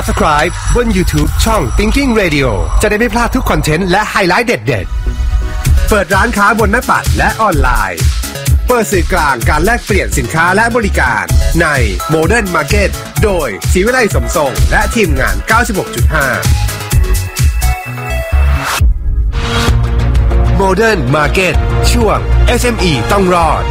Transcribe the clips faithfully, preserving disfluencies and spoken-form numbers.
Subscribe บน YouTube ช่อง Thinking Radio จะได้ไม่พลาดทุกคอนเทนต์และไฮไลท์เด็ดๆเปิดร้านค้าบนหน้าปัดและออนไลน์เปิดสื่อกลางการแลกเปลี่ยนสินค้าและบริการใน Modern Market โดยศรีวิไลสมทรงและทีมงาน เก้าสิบหกจุดห้า Modern Market ช่วง เอส เอ็ม อี ต้องรอด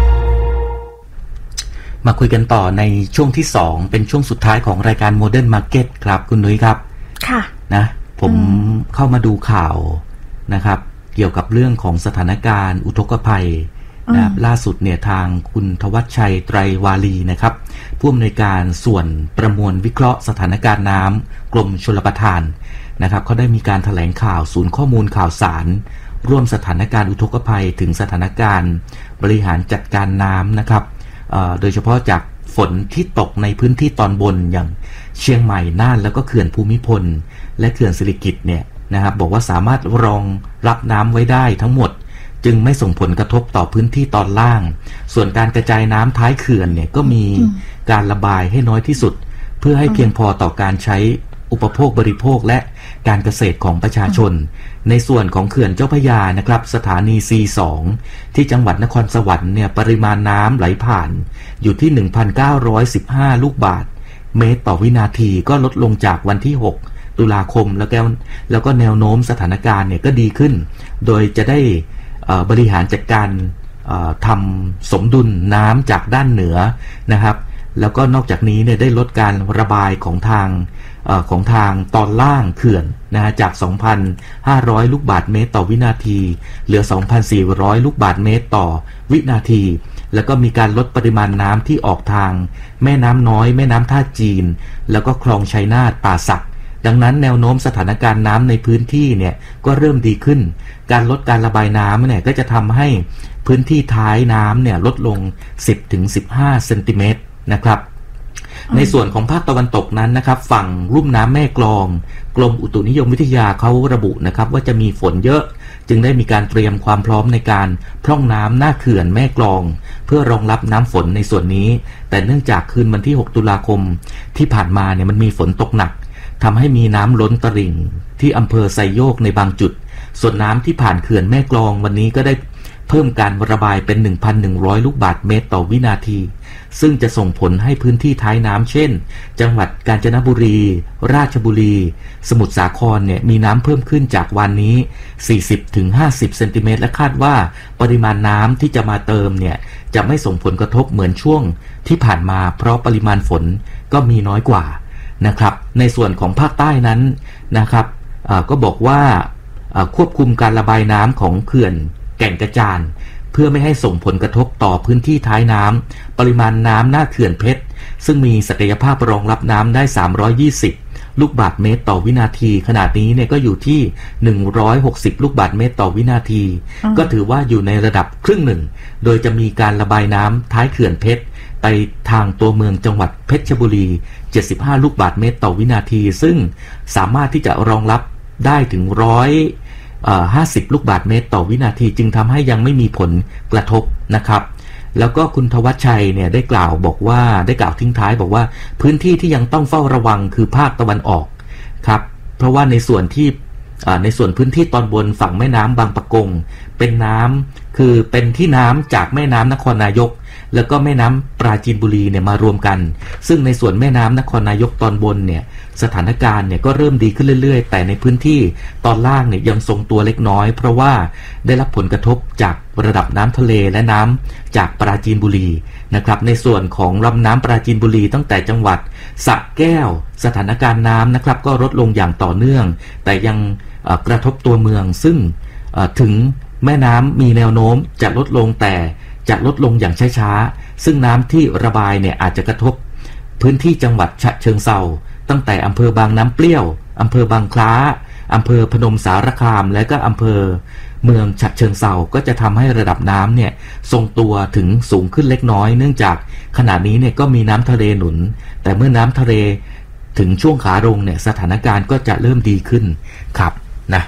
มาคุยกันต่อในช่วงที่สองเป็นช่วงสุดท้ายของรายการ Modern Market ครับคุณนุ้ยครับค่ะนะผมเข้ามาดูข่าวนะครับเกี่ยวกับเรื่องของสถานการณ์อุทกภัยนะล่าสุดเนี่ยทางคุณทวัชชัยไตรวาลีนะครับผู้อำนวยการส่วนประมวลวิเคราะห์สถานการณ์น้ำกรมชลประทานนะครับเขาได้มีการแถลงข่าวศูนย์ข้อมูลข่าวสารร่วมสถานการณ์อุทกภัยถึงสถานการณ์บริหารจัดการน้ำนะครับโดยเฉพาะจากฝนที่ตกในพื้นที่ตอนบนอย่างเชียงใหม่น่านแล้วก็เขื่อนภูมิพลและเขื่อนสิริกิติ์เนี่ยนะครับบอกว่าสามารถรองรับน้ำไว้ได้ทั้งหมดจึงไม่ส่งผลกระทบต่อพื้นที่ตอนล่างส่วนการกระจายน้ำท้ายเขื่อนเนี่ยก็มีการระบายให้น้อยที่สุดเพื่อให้เพียงพอต่อการใช้อุปโภคบริโภคและการเกษตรของประชาชนในส่วนของเขื่อนเจ้าพระยานะครับสถานี ซี สอง ที่จังหวัดนครสวรรค์เนี่ยปริมาณน้ำไหลผ่านอยู่ที่ หนึ่งพันเก้าร้อยสิบห้า ลูกบาศก์เมตรต่อวินาทีก็ลดลงจากวันที่หกตุลาคมแล้วก็แล้วก็แนวโน้มสถานการณ์เนี่ยก็ดีขึ้นโดยจะได้บริหารจัดการทำสมดุลน้ำจากด้านเหนือนะครับแล้วก็นอกจากนี้เนี่ยได้ลดการระบายของทางของทางตอนล่างเขื่อนนะฮะจาก สองพันห้าร้อย ลูกบาศก์เมตรต่อวินาทีเหลือ สองพันสี่ร้อย ลูกบาศก์เมตรต่อวินาทีแล้วก็มีการลดปริมาณน้ำที่ออกทางแม่น้ำน้อยแม่น้ำท่าจีนแล้วก็คลองชัยนาทป่าสักดังนั้นแนวโน้มสถานการณ์น้ำในพื้นที่เนี่ยก็เริ่มดีขึ้นการลดการระบายน้ำเนี่ยก็จะทำให้พื้นที่ท้ายน้ำเนี่ยลดลง สิบถึงสิบห้า เซนติเมตรนะครับในส่วนของภาคตะวันตกนั้นนะครับฝั่งลุ่มน้ำแม่กลองกรมอุตุนิยมวิทยาเขาระบุนะครับว่าจะมีฝนเยอะจึงได้มีการเตรียมความพร้อมในการพร่องน้ำหน้าเขื่อนแม่กลองเพื่อรองรับน้ำฝนในส่วนนี้แต่เนื่องจากคืนวันที่หกตุลาคมที่ผ่านมาเนี่ยมันมีฝนตกหนักทำให้มีน้ำล้นตลิ่งที่อำเภอไซโยกในบางจุดส่วนน้ำที่ผ่านเขื่อนแม่กลองวันนี้ก็ได้เพิ่มการระบายเป็น หนึ่งพันหนึ่งร้อย ลูกบาศก์เมตรต่อวินาทีซึ่งจะส่งผลให้พื้นที่ท้ายน้ำเช่นจังหวัดกาญจนบุรีราชบุรีสมุทรสาครเนี่ยมีน้ำเพิ่มขึ้นจากวันนี้ สี่สิบถึงห้าสิบ เซนติเมตรและคาดว่าปริมาณน้ำที่จะมาเติมเนี่ยจะไม่ส่งผลกระทบเหมือนช่วงที่ผ่านมาเพราะปริมาณฝนก็มีน้อยกว่านะครับในส่วนของภาคใต้นั้นนะครับก็บอกว่าควบคุมการระบายน้ำของเขื่อนแก่งกระจานเพื่อไม่ให้ส่งผลกระทบต่อพื้นที่ท้ายน้ำปริมาณน้ำหน้าเขื่อนเพชรซึ่งมีศักยภาพรองรับน้ำได้สามร้อยยี่สิบลูกบาศก์เมตรต่อวินาทีขณะนี้เนี่ยก็อยู่ที่หนึ่งร้อยหกสิบลูกบาศก์เมตรต่อวินาทีก็ถือว่าอยู่ในระดับครึ่งหนึ่งโดยจะมีการระบายน้ำท้ายเขื่อนเพชรไปทางตัวเมืองจังหวัดเพชรบุรีเจ็ดสิบห้าลูกบาศก์เมตรต่อวินาทีซึ่งสามารถที่จะรองรับได้ถึงร้อยห้าสิบลูกบาศก์เมตรต่อวินาทีจึงทำให้ยังไม่มีผลกระทบนะครับแล้วก็คุณทวัชชัยเนี่ยได้กล่าวบอกว่าได้กล่าวทิ้งท้ายบอกว่าพื้นที่ที่ยังต้องเฝ้าระวังคือภาคตะวันออกครับเพราะว่าในส่วนที่ในส่วนพื้นที่ตอนบนฝั่งแม่น้ำบางปะกงเป็นน้ำคือเป็นที่น้ำจากแม่น้ำนครนายกแล้วก็แม่น้ำปราจีนบุรีเนี่ยมารวมกันซึ่งในส่วนแม่น้ำนครนายกตอนบนเนี่ยสถานการณ์เนี่ยก็เริ่มดีขึ้นเรื่อยๆแต่ในพื้นที่ตอนล่างเนี่ยยังทรงตัวเล็กน้อยเพราะว่าได้รับผลกระทบจากระดับน้ำทะเลและน้ำจากปราจีนบุรีนะครับในส่วนของลำน้ำปราจีนบุรีตั้งแต่จังหวัดสระแก้วสถานการณ์น้ำนะครับก็ลดลงอย่างต่อเนื่องแต่ยังกระทบตัวเมืองซึ่งถึงแม่น้ำมีแนวโน้มจะลดลงแต่จะลดลงอย่างช้าๆซึ่งน้ำที่ระบายเนี่ยอาจจะกระทบพื้นที่จังหวัดฉะเชิงเทราตั้งแต่อำเภอบางน้ำเปรี้ยวอำเภอบางคล้าอำเภอพนมสารคามและก็อำเภอเมืองฉะเชิงเทราก็จะทำให้ระดับน้ำเนี่ยทรงตัวถึงสูงขึ้นเล็กน้อยเนื่องจากขณะนี้เนี่ยก็มีน้ำทะเลหนุนแต่เมื่อน้ำทะเลถึงช่วงขาลงเนี่ยสถานการณ์ก็จะเริ่มดีขึ้นครับนะ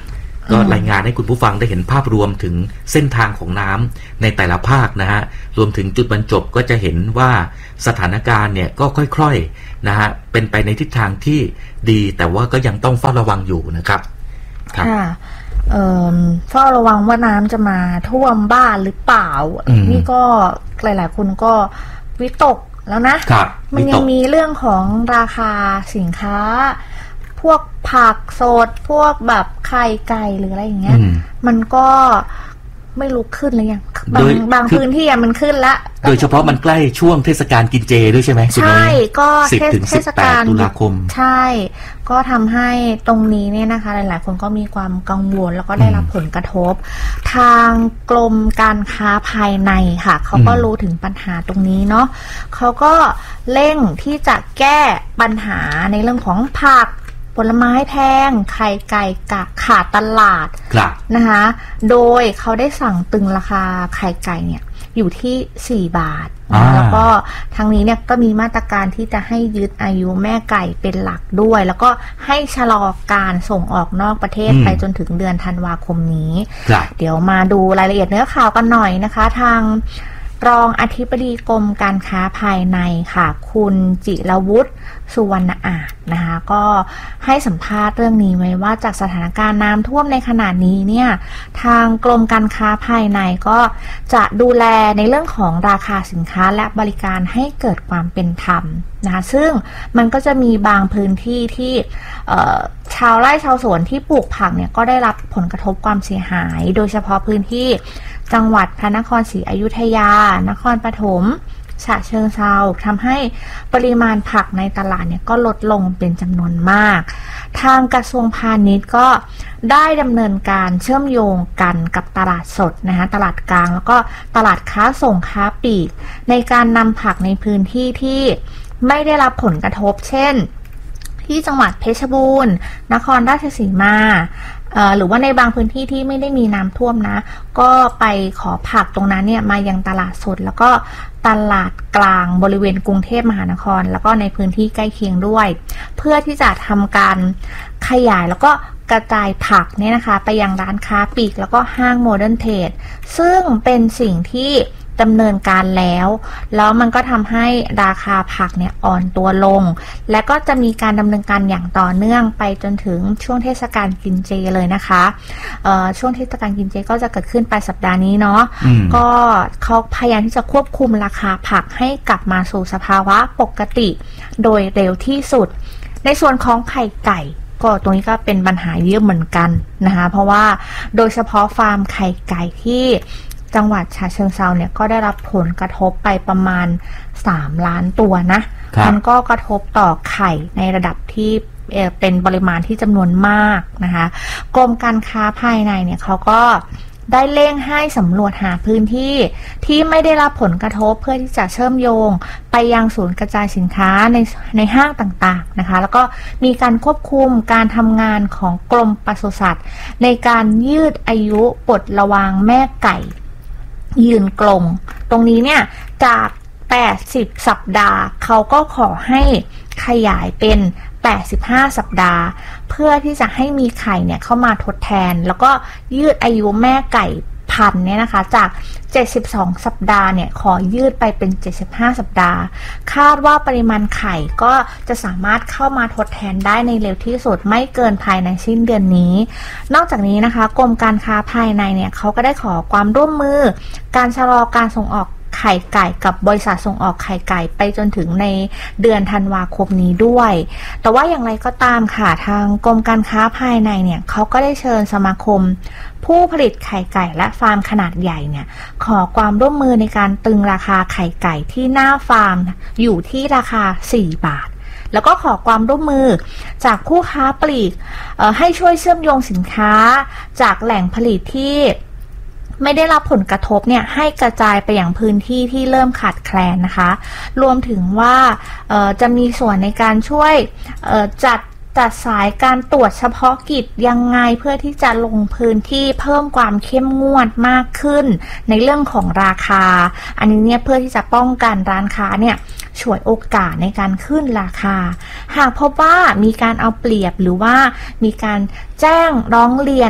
ก็รายงานให้คุณผู้ฟังได้เห็นภาพรวมถึงเส้นทางของน้ำในแต่ละภาคนะฮะรวมถึงจุดบรรจบก็จะเห็นว่าสถานการณ์เนี่ยก็ค่อยๆนะฮะเป็นไปในทิศทางที่ดีแต่ว่าก็ยังต้องเฝ้าระวังอยู่นะครับค่ะเอ่อเฝ้าระวังว่าน้ำจะมาท่วมบ้านหรือเปล่านี่ก็หลายๆคนก็วิตกแล้วนะมันยังมีเรื่องของราคาสินค้าพวกผักสดพวกแบบไข่ไก่หรืออะไรอย่างเงี้ยมันก็ไม่ลุกขึ้นเลยยังบางบางพื้นที่มันขึ้นละโดยเฉพาะมันใกล้ช่วงเทศกาลกินเจด้วยใช่ไหมใช่ก็เทศกาลตุลาคมใช่ก็ทำให้ตรงนี้เนี่ยนะคะหลายๆคนก็มีความกังวลแล้วก็ได้รับผลกระทบทางกรมการค้าภายในค่ะเขาก็รู้ถึงปัญหาตรงนี้เนาะเขาก็เร่งที่จะแก้ปัญหาในเรื่องของผักผลไม้แพงไข่ไก่กะขาดตลาดนะคะโดยเขาได้สั่งตึงราคาไข่ไก่เนี่ยอยู่ที่สี่บาทแล้วก็ทางนี้เนี่ยก็มีมาตรการที่จะให้ยืดอายุแม่ไก่เป็นหลักด้วยแล้วก็ให้ชะลอการส่งออกนอกประเทศไปจนถึงเดือนธันวาคมนี้เดี๋ยวมาดูรายละเอียดเนื้อข่าวกันหน่อยนะคะทางรองอธิบดีกรมการค้าภายในค่ะคุณจิรวุฒิสุวรรณอาจนะคะก็ให้สัมภาษณ์เรื่องนี้ไว้ว่าจากสถานการณ์น้ำท่วมในขณะนี้เนี่ยทางกรมการค้าภายในก็จะดูแลในเรื่องของราคาสินค้าและบริการให้เกิดความเป็นธรรมนะคะซึ่งมันก็จะมีบางพื้นที่ที่ชาวไร่ชาวสวนที่ปลูกผักเนี่ยก็ได้รับผลกระทบความเสียหายโดยเฉพาะพื้นที่จังหวัดพระนครศรีอยุธยานครปฐมฉะเชิงเทราทำให้ปริมาณผักในตลาดเนี่ยก็ลดลงเป็นจำนวนมากทางกระทรวงพาณิชย์ก็ได้ดำเนินการเชื่อมโยงกันกับตลาดสดนะคะตลาดกลางแล้วก็ตลาดค้าส่งค้าปลีกในการนำผักในพื้นที่ที่ไม่ได้รับผลกระทบเช่นที่จังหวัดเพชรบูรณ์นครราชสีมาหรือว่าในบางพื้นที่ที่ไม่ได้มีน้ำท่วมนะก็ไปขอผักตรงนั้นเนี่ยมายังตลาดสดแล้วก็ตลาดกลางบริเวณกรุงเทพมหานครแล้วก็ในพื้นที่ใกล้เคียงด้วยเพื่อที่จะทำการขยายแล้วก็กระจายผักเนี่ยนะคะไปยังร้านค้าปลีกแล้วก็ห้างโมเดิร์นเทรดซึ่งเป็นสิ่งที่ดำเนินการแล้วแล้วมันก็ทำให้ราคาผักเนี่ยอ่อนตัวลงและก็จะมีการดำเนินการอย่างต่อเนื่องไปจนถึงช่วงเทศกาลกินเจเลยนะคะช่วงเทศกาลกินเจก็จะเกิดขึ้นปลายสัปดาห์นี้เนาะก็เขาพยายามที่จะควบคุมราคาผักให้กลับมาสู่สภาวะปกติโดยเร็วที่สุดในส่วนของไข่ไก่ก็ตรงนี้ก็เป็นปัญหาเยอะเหมือนกันนะคะเพราะว่าโดยเฉพาะฟาร์มไข่ไก่ที่จังหวัดฉะเชิงเทราเนี่ยก็ได้รับผลกระทบไปประมาณสามล้านตัวนะมันก็กระทบต่อไข่ในระดับที่เป็นปริมาณที่จำนวนมากนะคะกรมการค้าภายในเนี่ยเขาก็ได้เร่งให้สำรวจหาพื้นที่ที่ไม่ได้รับผลกระทบเพื่อที่จะเชื่อมโยงไปยังศูนย์กระจายสินค้าในในห้างต่างๆนะคะแล้วก็มีการควบคุมการทำงานของกรมปศุสัตว์ในการยืดอายุปลดระวางแม่ไก่ยืนกลงตรงนี้เนี่ยจากแปดสิบสัปดาห์เขาก็ขอให้ขยายเป็นแปดสิบห้าสัปดาห์เพื่อที่จะให้มีไข่เนี่ยเข้ามาทดแทนแล้วก็ยืดอายุแม่ไก่พันธุ์เนี่ยนะคะจากเจ็ดสิบสองสัปดาห์เนี่ยขอยืดไปเป็นเจ็ดสิบห้าสัปดาห์คาดว่าปริมาณไข่ก็จะสามารถเข้ามาทดแทนได้ในเร็วที่สุดไม่เกินภายในสิ้นเดือนนี้นอกจากนี้นะคะกรมการค้าภายในเนี่ยเขาก็ได้ขอความร่วมมือการชะลอการส่งออกไข่ไก่กับบริษัทส่งออกไข่ไก่ไปจนถึงในเดือนธันวาคมนี้ด้วยแต่ว่าอย่างไรก็ตามค่ะทางกรมการค้าภายในเนี่ยเขาก็ได้เชิญสมาคมผู้ผลิตไข่ไก่และฟาร์มขนาดใหญ่เนี่ยขอความร่วมมือในการตึงราคาไข่ไก่ที่หน้าฟาร์มอยู่ที่ราคาสี่บาทแล้วก็ขอความร่วมมือจากผู้ค้าปลีกให้ช่วยเชื่อมโยงสินค้าจากแหล่งผลิตที่ไม่ได้รับผลกระทบเนี่ยให้กระจายไปอย่างพื้นที่ที่เริ่มขาดแคลนนะคะรวมถึงว่าจะมีส่วนในการช่วยจัดจัดสายการตรวจเฉพาะกิจยังไงเพื่อที่จะลงพื้นที่เพิ่มความเข้มงวดมากขึ้นในเรื่องของราคาอันนี้เนี่ยเพื่อที่จะป้องกันร้านค้าเนี่ยฉวยโอกาสในการขึ้นราคาหากพบว่ามีการเอาเปรียบหรือว่ามีการแจ้งร้องเรียน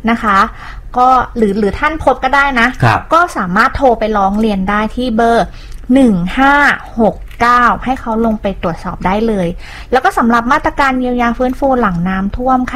นะคะก็หรือหรือท่านพบก็ได้นะก็สามารถโทรไปร้องเรียนได้ที่เบอร์หนึ่งห้าหกเก้าให้เขาลงไปตรวจสอบได้เลยแล้วก็สำหรับมาตรการเยียวยาฟื้นฟูหลังน้ำท่วมค่ะ